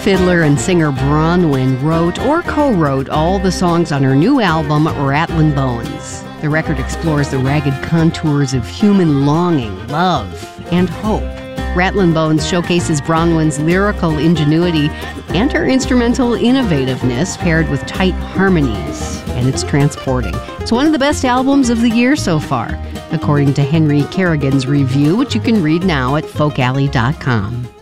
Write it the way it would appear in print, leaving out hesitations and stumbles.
fiddler and singer Bronwyn wrote or co-wrote all the songs on her new album, Rattlin' Bones. The record explores the ragged contours of human longing, love, and hope. Rattlin' Bones showcases Bronwyn's lyrical ingenuity and her instrumental innovativeness paired with tight harmonies, and it's transporting. It's one of the best albums of the year so far, according to Henry Kerrigan's review, which you can read now at folkalley.com.